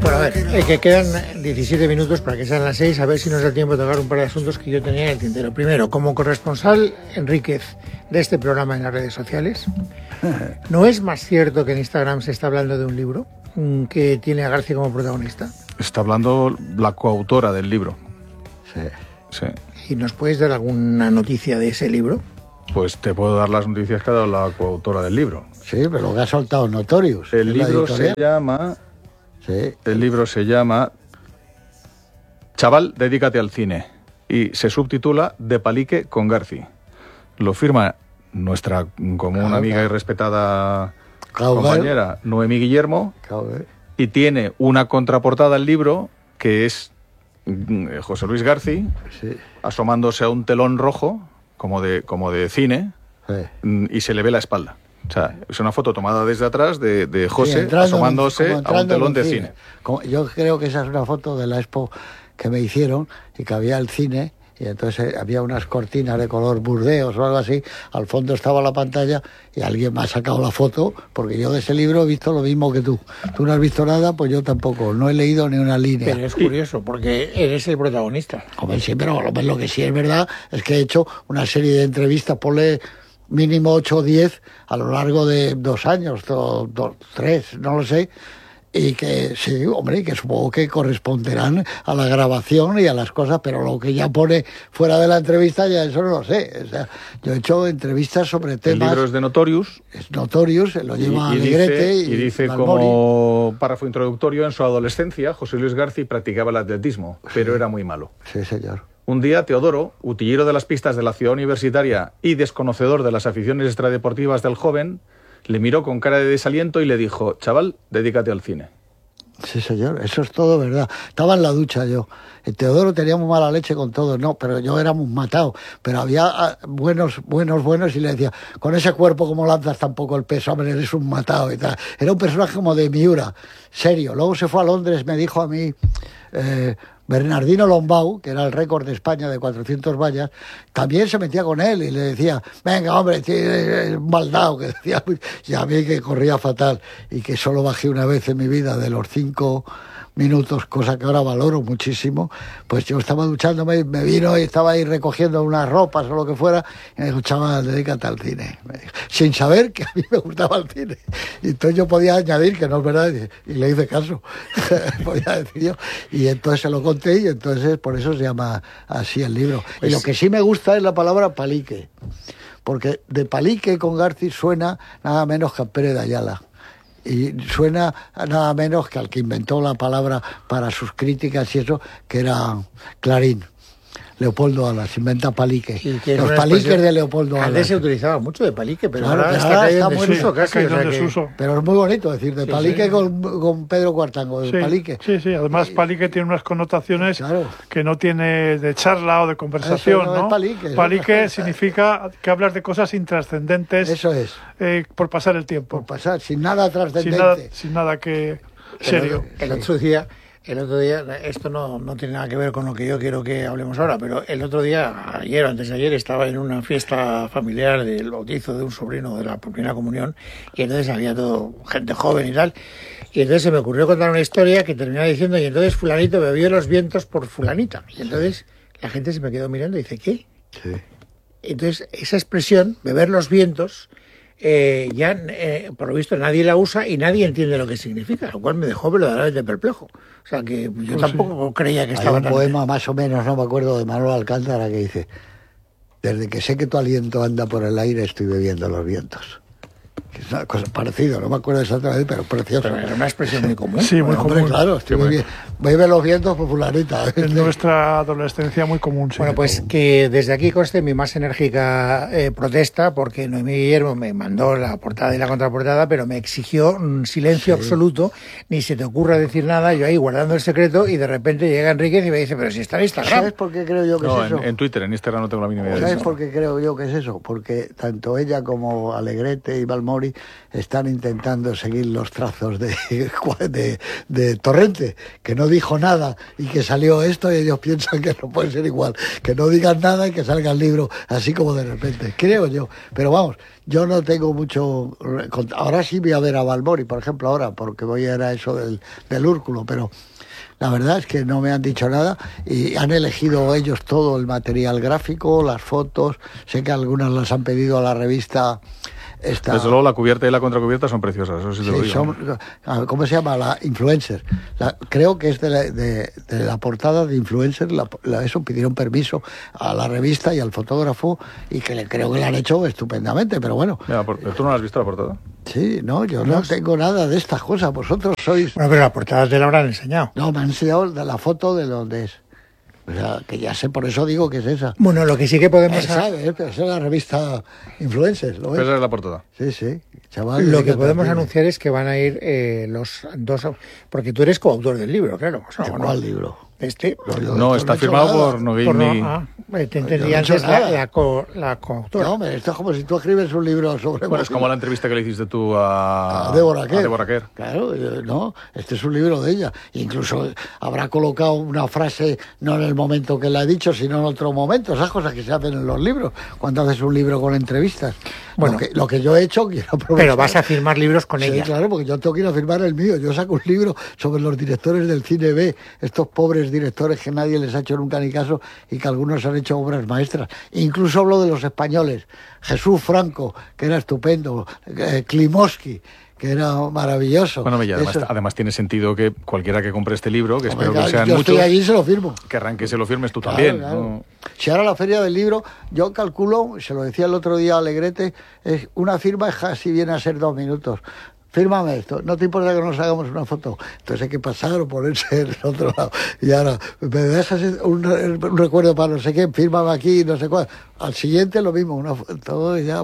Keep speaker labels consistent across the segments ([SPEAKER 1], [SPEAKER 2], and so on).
[SPEAKER 1] Bueno, a ver, que quedan 17 minutos para que sean las 6, a ver si nos da tiempo de tocar un par de asuntos que yo tenía en el tintero. Primero, como corresponsal, Enríquez, de este programa en las redes sociales, ¿no es más cierto que en Instagram se está hablando de un libro que tiene a García como protagonista?
[SPEAKER 2] Está hablando la coautora del libro. Sí.
[SPEAKER 1] ¿Y nos puedes dar alguna noticia de ese libro?
[SPEAKER 2] Pues te puedo dar las noticias que ha dado la coautora del libro.
[SPEAKER 3] Sí, pero lo que ha soltado Notorious.
[SPEAKER 2] El libro se llama...
[SPEAKER 3] Sí.
[SPEAKER 2] El libro se llama Chaval, dedícate al cine y se subtitula De palique con Garci. Lo firma nuestra común amiga y respetada compañera Noemí Guillermo y tiene una contraportada al libro que es José Luis Garci asomándose a un telón rojo como de cine y se le ve la espalda. O sea, es una foto tomada desde atrás de José asomándose a un telón de cine.
[SPEAKER 3] Yo creo que esa es una foto de la expo que me hicieron y que había el cine y entonces había unas cortinas de color burdeos o algo así, al fondo estaba la pantalla y alguien me ha sacado la foto porque yo de ese libro he visto lo mismo que tú. Tú no has visto nada, pues yo tampoco, no he leído ni una línea.
[SPEAKER 1] Pero es curioso porque eres el protagonista.
[SPEAKER 3] Hombre, sí, pero lo que sí es verdad es que he hecho una serie de entrevistas, ponle mínimo 8 o 10 a lo largo de 2 años, 3, no lo sé, y que sí, hombre, que supongo que corresponderán a la grabación y a las cosas, pero lo que ya pone fuera de la entrevista ya eso no lo sé. O sea, yo he hecho entrevistas sobre temas...
[SPEAKER 2] El libro es de Notorious.
[SPEAKER 3] Es Notorious, lo lleva Negrete
[SPEAKER 2] y dice como párrafo introductorio, en su adolescencia José Luis Garci practicaba el atletismo, pero era muy malo.
[SPEAKER 3] Sí, señor.
[SPEAKER 2] Un día, Teodoro, utillero de las pistas de la ciudad universitaria y desconocedor de las aficiones extradeportivas del joven, le miró con cara de desaliento y le dijo: chaval, dedícate al cine.
[SPEAKER 3] Sí, señor, eso es todo verdad. Estaba en la ducha yo. El Teodoro teníamos mala leche con todos, no, pero yo éramos matados. Pero había buenos, y le decía, con ese cuerpo como lanzas tampoco el peso, hombre, eres un matado y tal. Era un personaje como de Miura, serio. Luego se fue a Londres, me dijo a mí... Bernardino Lombau, que era el récord de España de 400 vallas, también se metía con él y le decía, venga hombre, es un maldado, que decía, y a mí que corría fatal y que solo bajé una vez en mi vida de los 5 minutos, cosa que ahora valoro muchísimo, pues yo estaba duchándome, me vino y estaba ahí recogiendo unas ropas o lo que fuera y me dijo, chaval, dedícate al cine, sin saber que a mí me gustaba el cine, y entonces yo podía añadir que no es verdad y le hice caso podía decir yo, y entonces se lo conté y entonces por eso se llama así el libro. Y lo que sí me gusta es la palabra palique, porque de palique con Garci suena nada menos que a Pérez de Ayala. Y suena nada menos que al que inventó la palabra para sus críticas y eso, que era Clarín. Leopoldo Alas, inventa palique. Los paliques de Leopoldo Alas.
[SPEAKER 1] Antes se utilizaba mucho de palique, pero
[SPEAKER 3] claro,
[SPEAKER 1] ahora
[SPEAKER 3] está muy
[SPEAKER 1] desuso casi.
[SPEAKER 3] Pero es muy bonito decir de palique con Pedro Cuartango, de palique.
[SPEAKER 4] Sí, además palique tiene unas connotaciones que no tiene de charla o de conversación,
[SPEAKER 3] eso no es
[SPEAKER 4] palique significa que hablas de cosas intrascendentes.
[SPEAKER 3] Eso es.
[SPEAKER 4] Por pasar el tiempo.
[SPEAKER 3] Por pasar, sin nada trascendente.
[SPEAKER 4] Sin nada que serio.
[SPEAKER 1] El otro día, esto no tiene nada que ver con lo que yo quiero que hablemos ahora, pero el otro día, ayer o antes de ayer, estaba en una fiesta familiar del bautizo de un sobrino de la primera comunión y entonces había todo gente joven y tal, y entonces se me ocurrió contar una historia que terminaba diciendo, y entonces fulanito bebió los vientos por fulanita, y entonces la gente se me quedó mirando y dice, ¿qué?
[SPEAKER 3] Sí.
[SPEAKER 1] Entonces esa expresión, beber los vientos, por lo visto nadie la usa y nadie entiende lo que significa, lo cual me dejó verdaderamente perplejo. O sea que yo tampoco creía que estaba...
[SPEAKER 3] Hay un poema más o menos, no me acuerdo, de Manuel Alcántara que dice: desde que sé que tu aliento anda por el aire estoy bebiendo los vientos. Es una cosa parecida, no me acuerdo exactamente, pero precioso.
[SPEAKER 1] Pero era una expresión muy común.
[SPEAKER 4] Sí, muy común.
[SPEAKER 3] Hombre, claro, bebe los vientos por fulanita.
[SPEAKER 4] En nuestra adolescencia muy común, sí.
[SPEAKER 1] Bueno, pues que desde aquí conste mi más enérgica protesta, porque Noemí Guillermo me mandó la portada y la contraportada, pero me exigió un silencio absoluto, ni se te ocurra decir nada, yo ahí guardando el secreto, y de repente llega Enríquez y me dice, pero si está en Instagram.
[SPEAKER 3] ¿Sabes por qué creo yo que es eso?
[SPEAKER 2] En Twitter, en Instagram no tengo la mínima idea.
[SPEAKER 3] ¿Sabes por qué creo yo que es eso? Porque tanto ella como Alegrete y Balmori Balbori están intentando seguir los trazos de Torrente, que no dijo nada y que salió esto, y ellos piensan que no puede ser igual, que no digan nada y que salga el libro así como de repente, creo yo. Pero vamos, yo no tengo mucho... Ahora sí voy a ver a Balbori, por ejemplo, ahora, porque voy a ir a eso del Úrculo, pero la verdad es que no me han dicho nada y han elegido ellos todo el material gráfico, las fotos. Sé que algunas las han pedido a la revista.
[SPEAKER 2] Desde luego la cubierta y la contracubierta son preciosas, eso sí te lo digo.
[SPEAKER 3] ¿Cómo se llama? La Influencer. Creo que es de la portada de Influencer. Eso pidieron permiso a la revista y al fotógrafo y que creo que la han hecho estupendamente, pero bueno.
[SPEAKER 2] Mira, ¿tú no has visto la portada?
[SPEAKER 3] Sí, no, yo no tengo nada de estas cosas. Vosotros sois...
[SPEAKER 1] Bueno, pero la portada te la habrán enseñado.
[SPEAKER 3] No, me han enseñado la foto de donde es. O sea, que ya sé, por eso digo que es esa.
[SPEAKER 1] Bueno, lo que sí que podemos...
[SPEAKER 3] Esa es la revista Influencers, ¿lo ves?
[SPEAKER 2] Esa es la portada.
[SPEAKER 3] Sí, chaval.
[SPEAKER 1] Lo que podemos anunciar es que van a ir los dos... Porque tú eres coautor del libro, claro.
[SPEAKER 3] ¿Cuál libro?
[SPEAKER 2] No, está firmado por Nogueini.
[SPEAKER 1] Te entendía antes la coautora.
[SPEAKER 3] No, esto es como si tú escribes un libro sobre...
[SPEAKER 2] Bueno, es como la entrevista que le hiciste tú a
[SPEAKER 3] Débora
[SPEAKER 2] Kerr.
[SPEAKER 3] Claro, no, este es un libro de ella. Incluso habrá colocado una frase no en el momento que la he dicho, sino en otro momento. Esas cosas que se hacen en los libros, cuando haces un libro con entrevistas. Bueno, lo que yo he hecho, quiero aprovechar.
[SPEAKER 1] Pero vas a firmar libros con ella.
[SPEAKER 3] Sí, claro, porque yo tengo que ir a firmar el mío. Yo saco un libro sobre los directores del cine B, estos pobres directores que nadie les ha hecho nunca ni caso y que algunos han hecho obras maestras. Incluso hablo de los españoles. Jesús Franco, que era estupendo, Klimovsky, que era maravilloso.
[SPEAKER 2] Bueno, y además tiene sentido que cualquiera que compre este libro, que espero que sean
[SPEAKER 3] yo
[SPEAKER 2] muchos,
[SPEAKER 3] estoy allí y se lo firmo.
[SPEAKER 2] Que arranque y se lo firmes tú también.
[SPEAKER 3] Claro.
[SPEAKER 2] ¿No?
[SPEAKER 3] Si ahora la feria del libro, yo calculo, se lo decía el otro día a Alegrete, es una firma casi viene a ser 2 minutos. Fírmame esto, no te importa que nos hagamos una foto. Entonces hay que pasar o ponerse en el otro lado. Y ahora, me dejas un recuerdo para no sé qué, fírmame aquí, no sé cuál. Al siguiente lo mismo, una foto y ya...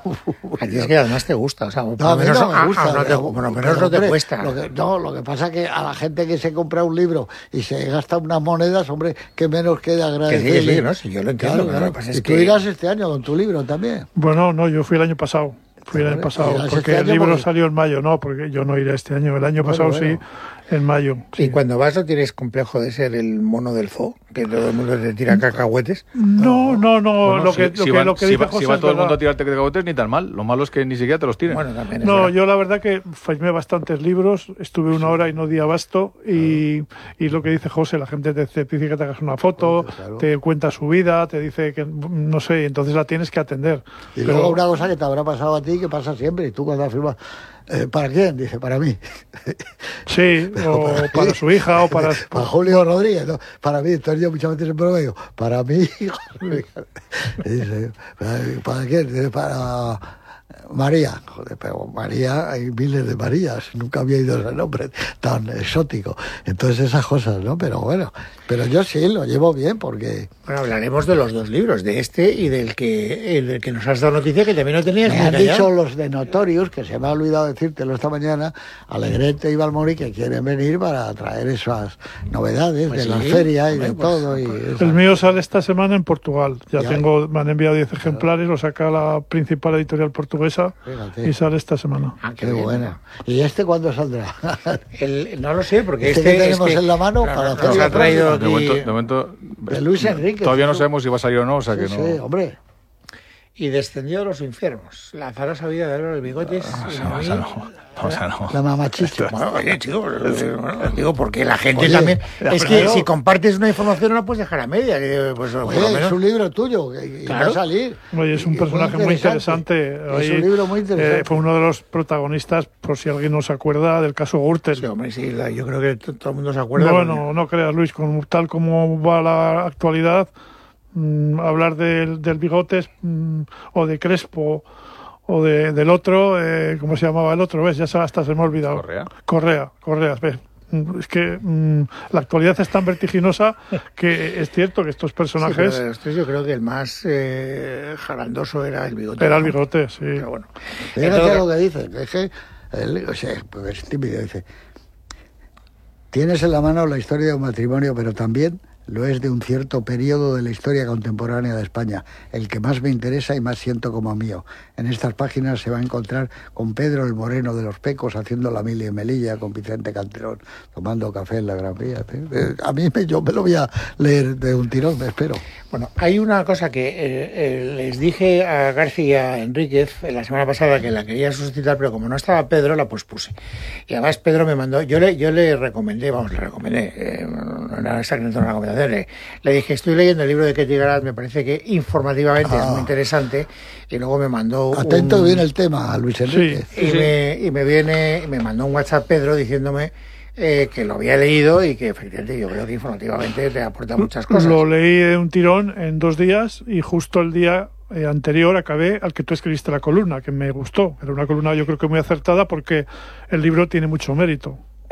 [SPEAKER 1] A ti es que además te gusta, o sea,
[SPEAKER 3] no, a mí no me gusta.
[SPEAKER 1] No te cuesta.
[SPEAKER 3] Lo que pasa es que a la gente que se compra un libro y se gasta unas monedas, hombre, que menos queda agradecerle.
[SPEAKER 1] Que sí, ¿no? Sí, yo lo entiendo.
[SPEAKER 3] Claro. Lo que pasa es que tú irás este año con tu libro también.
[SPEAKER 4] Bueno, no, yo fui el año pasado. Porque el libro salió en mayo, no, porque yo no iré este año. El año pasado sí, en mayo. Sí.
[SPEAKER 1] ¿Y cuando vas no tienes complejo de ser el mono del zoo? Que todo el mundo te tira cacahuetes.
[SPEAKER 4] No. Bueno, lo que dice José
[SPEAKER 2] si va todo el mundo a tirarte cacahuetes, ni tan mal. Lo malo es que ni siquiera te los tiren.
[SPEAKER 1] Bueno, también
[SPEAKER 4] no, yo la verdad que firmé bastantes libros. Estuve 1 hora y no di abasto. Y lo que dice José, la gente te dice que te hagas una foto, te cuenta su vida, te dice que, no sé, entonces la tienes que atender.
[SPEAKER 3] Y luego una cosa que te habrá pasado a ti, que pasa siempre, y tú cuando has firmado... ¿Para quién? Dice, para mí.
[SPEAKER 4] Sí, o para su hija, o para...
[SPEAKER 3] Para Julio Rodríguez, ¿no? Para mí. Entonces yo muchas veces siempre digo, para mí. Dice, ¿para quién? Dice, para María. Joder, pero María, hay miles de Marías. Nunca había oído ese nombre tan exótico. Entonces esas cosas, ¿no? Pero bueno, pero yo sí lo llevo bien porque...
[SPEAKER 1] Bueno, hablaremos de los 2 libros, de este y del que nos has dado noticia que también no tenías.
[SPEAKER 3] Me han dicho los de Notorious, que se me ha olvidado decírtelo esta mañana, Alegrete y Balmori, que quieren venir para traer esas novedades de la feria y de todo.
[SPEAKER 4] El mío sale esta semana en Portugal. Me han enviado 10 ejemplares, lo saca la principal editorial portuguesa. Fíjate. Y sale esta semana.
[SPEAKER 3] Qué bueno. ¿Y este cuándo saldrá?
[SPEAKER 1] No lo sé, porque
[SPEAKER 3] que tenemos en la mano para hacer
[SPEAKER 1] ha traído
[SPEAKER 2] de momento
[SPEAKER 3] de Luis Enrique.
[SPEAKER 2] Todavía no sabemos si va a salir o no, o sea que no.
[SPEAKER 3] Sí, hombre.
[SPEAKER 1] Y descendió a los infiernos. La azarosa vida de Álvaro Bigotes.
[SPEAKER 3] La mamachicha.
[SPEAKER 1] Bueno, oye, chico, digo, porque la gente también... Es que si compartes una información no la puedes dejar a media. Pues,
[SPEAKER 3] es un libro tuyo, que va a salir.
[SPEAKER 4] Oye, es un personaje muy interesante.
[SPEAKER 3] Es un libro muy interesante.
[SPEAKER 4] Fue uno de los protagonistas, por si alguien no se acuerda, del caso Gürtel.
[SPEAKER 1] Sí, hombre, sí, yo creo que todo el mundo se acuerda.
[SPEAKER 4] Bueno, no creas, Luis, tal como va la actualidad... hablar del Bigotes o de Crespo o del otro, ¿cómo se llamaba el otro? ¿Ves? Ya hasta se me ha olvidado. Correa, ¿ves? Es que la actualidad es tan vertiginosa que es cierto que estos personajes...
[SPEAKER 1] Sí, pero yo creo que el más jarandoso era el Bigote.
[SPEAKER 4] Era el Bigote, sí.
[SPEAKER 3] Pero bueno. Fíjate lo que dice, es que es tímido, dice... Tienes en la mano la historia de un matrimonio, pero también lo es de un cierto periodo de la historia contemporánea de España, el que más me interesa y más siento como mío. En estas páginas se va a encontrar con Pedro el Moreno de los Pecos haciendo la mili en Melilla, con Vicente Calderón tomando café en la Gran Vía. Yo me lo voy a leer de un tirón, me espero.
[SPEAKER 1] Bueno, hay una cosa que les dije a García Enríquez la semana pasada que la quería suscitar, pero como no estaba Pedro, la pospuse. Y además Pedro me mandó, yo le recomendé, no era exactamente una recomendación, le dije, estoy leyendo el libro de Ketty Garat, me parece que informativamente es muy interesante, y luego me mandó
[SPEAKER 3] atento viene el tema, Luis Enrique.
[SPEAKER 1] Sí, y me mandó un WhatsApp Pedro diciéndome que lo había leído y que efectivamente yo creo que informativamente te aporta muchas cosas.
[SPEAKER 4] Lo leí de un tirón en 2 días y justo el día anterior acabé al que tú escribiste la columna, que me gustó. Era una columna yo creo que muy acertada porque el libro tiene mucho mérito.